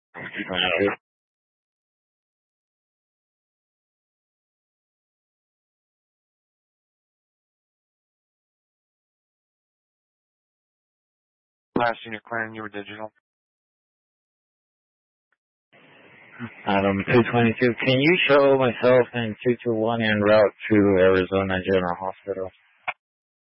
222. Last unit clearing, you were digital. Adam 222. Can you show myself and 221 en route to Arizona General Hospital?